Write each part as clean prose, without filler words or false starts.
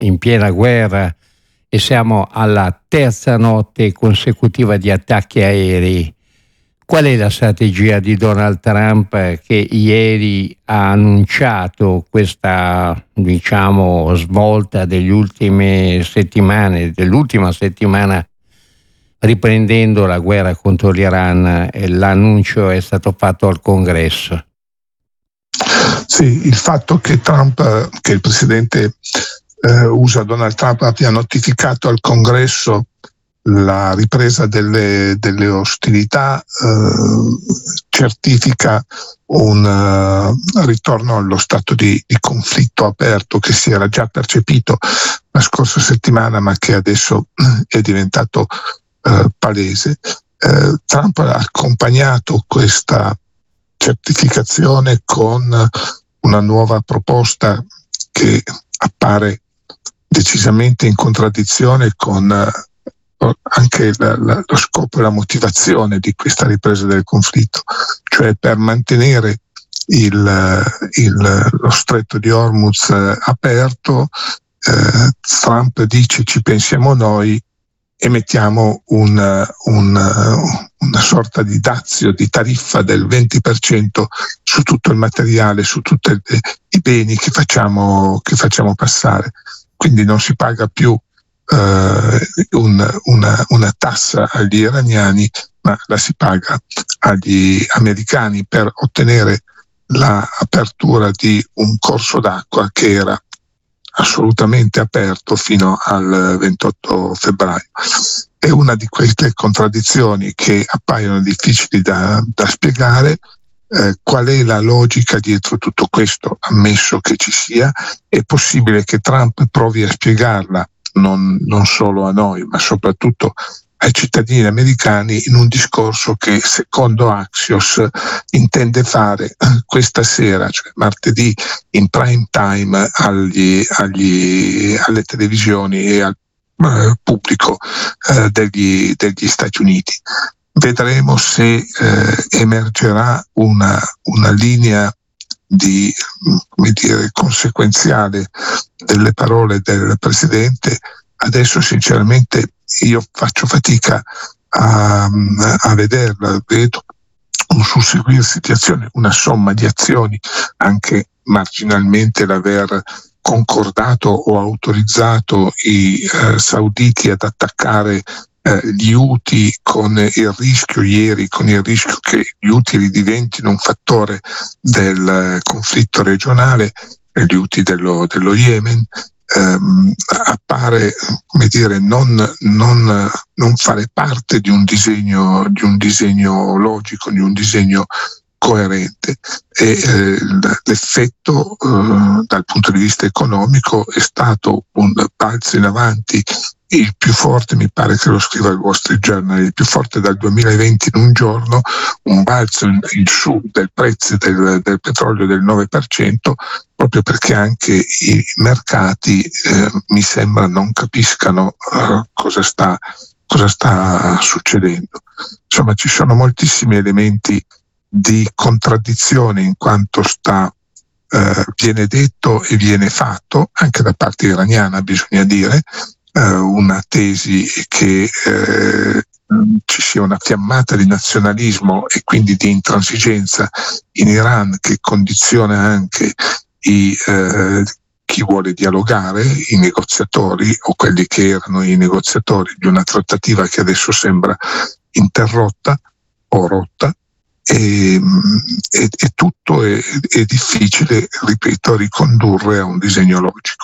in piena guerra e siamo alla terza notte consecutiva di attacchi aerei. Qual è la strategia di Donald Trump che ieri ha annunciato questa, diciamo, svolta dell'ultima settimana, riprendendo la guerra contro l'Iran? L'annuncio è stato fatto al Congresso. Sì, il fatto che il presidente Donald Trump abbia notificato al Congresso la ripresa delle ostilità certifica un ritorno allo stato di conflitto aperto che si era già percepito la scorsa settimana, ma che adesso è diventato palese. Trump ha accompagnato questa certificazione con una nuova proposta che appare decisamente in contraddizione con anche lo scopo e la motivazione di questa ripresa del conflitto, cioè per mantenere lo stretto di Hormuz aperto. Trump dice ci pensiamo noi e mettiamo una sorta di dazio, di tariffa del 20% su tutto il materiale, su tutti i beni che facciamo passare. Quindi non si paga più una tassa agli iraniani, ma la si paga agli americani per ottenere l'apertura di un corso d'acqua che era assolutamente aperto fino al 28 febbraio. È una di queste contraddizioni che appaiono difficili da spiegare. Qual è la logica dietro tutto questo? Ammesso che ci sia, è possibile che Trump provi a spiegarla non solo a noi, ma soprattutto ai cittadini americani in un discorso che secondo Axios intende fare questa sera, cioè martedì, in prime time alle televisioni e al pubblico degli Stati Uniti. Vedremo se emergerà una linea di, conseguenziale delle parole del Presidente. Adesso sinceramente io faccio fatica a vederla, vedo un susseguirsi di azioni, una somma di azioni, anche marginalmente l'aver concordato o autorizzato i sauditi ad attaccare gli Houthi con il rischio che gli Houthi ridiventino un fattore del conflitto regionale, gli Houthi dello Yemen, appare non fare parte di un disegno logico, di un disegno coerente, e l'effetto dal punto di vista economico è stato un balzo in avanti, il più forte, mi pare che lo scriva il Wall Street Journal, il più forte dal 2020 in un giorno, un balzo in su del prezzo del petrolio del 9%, proprio perché anche i mercati mi sembra non capiscano cosa sta succedendo. Insomma, ci sono moltissimi elementi di contraddizione in quanto viene detto e viene fatto, anche da parte iraniana bisogna dire, una tesi che ci sia una fiammata di nazionalismo e quindi di intransigenza in Iran che condiziona anche chi vuole dialogare, i negoziatori o quelli che erano i negoziatori di una trattativa che adesso sembra interrotta o rotta, e tutto è difficile, ripeto, ricondurre a un disegno logico.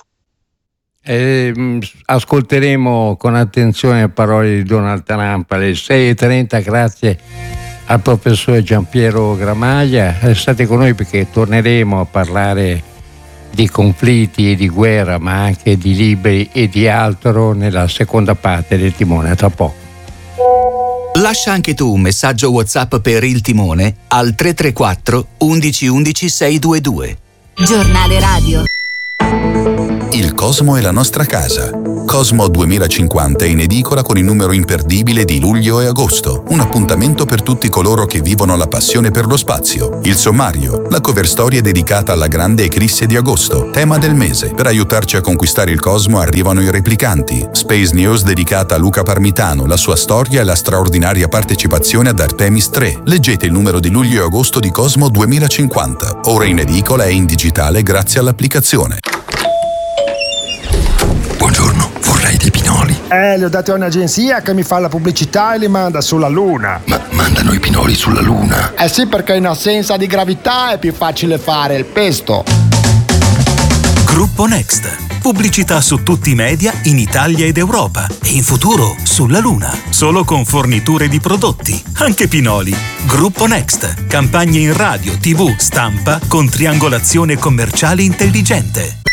Ascolteremo con attenzione le parole di Donald Trump alle 6:30. Grazie al professor Giampiero Gramaglia. State con noi perché torneremo a parlare di conflitti e di guerra, ma anche di libri e di altro nella seconda parte del Timone. A tra poco. Lascia anche tu un messaggio WhatsApp per il Timone al 334 11 11 622. Giornale radio. Il cosmo è la nostra casa. Cosmo 2050 è in edicola con il numero imperdibile di luglio e agosto. Un appuntamento per tutti coloro che vivono la passione per lo spazio. Il sommario, la cover storia dedicata alla grande eclisse di agosto, tema del mese. Per aiutarci a conquistare il cosmo arrivano i replicanti. Space News dedicata a Luca Parmitano, la sua storia e la straordinaria partecipazione ad Artemis 3. Leggete il numero di luglio e agosto di Cosmo 2050. Ora in edicola e in digitale grazie all'applicazione. Buongiorno, vorrei dei pinoli. Li ho dati a un'agenzia che mi fa la pubblicità e li manda sulla Luna. Ma mandano i pinoli sulla Luna? Eh sì, perché in assenza di gravità è più facile fare il pesto. Gruppo Next. Pubblicità su tutti i media in Italia ed Europa e in futuro sulla Luna. Solo con forniture di prodotti, anche pinoli. Gruppo Next. Campagne in radio, TV, stampa con triangolazione commerciale intelligente.